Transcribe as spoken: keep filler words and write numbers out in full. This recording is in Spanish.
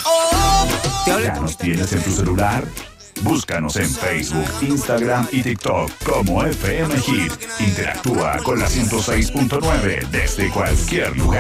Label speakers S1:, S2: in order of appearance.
S1: ¿Ya nos tienes en tu celular? Búscanos en Facebook, Instagram y TikTok como F M Hit. Interactúa con la ciento seis punto nueve desde cualquier lugar.